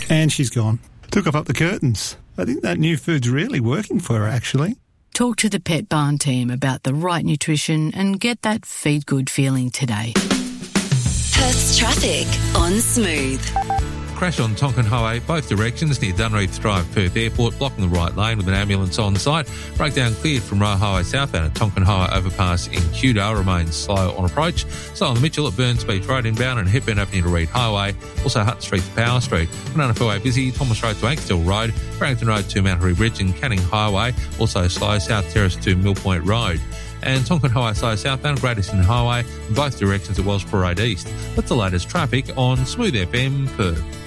And she's gone. Took off up the curtains. I think that new food's really working for her, actually. Talk to the Pet Barn team about the right nutrition and get that feed good feeling today. Perth's traffic on Smooth. Crash on Tonkin Highway, both directions near Dunreath Drive, Perth Airport, blocking the right lane with an ambulance on site. Breakdown cleared from Roe Highway southbound at Tonkin Highway overpass in Kewdale, remains slow on approach. So on the Mitchell at Burns Beach Road inbound and Hepburn up near to Reed Highway. Also Hutton Street to Power Street. Banana Fairway busy, Thomas Road to Ankerstall Road, Barrington Road to Mount Harry Bridge and Canning Highway. Also slow South Terrace to Mill Point Road. And Tonkin Highway slow southbound, Great Eastern Highway in both directions at Wells Parade East. That's the latest traffic on Smooth FM Perth.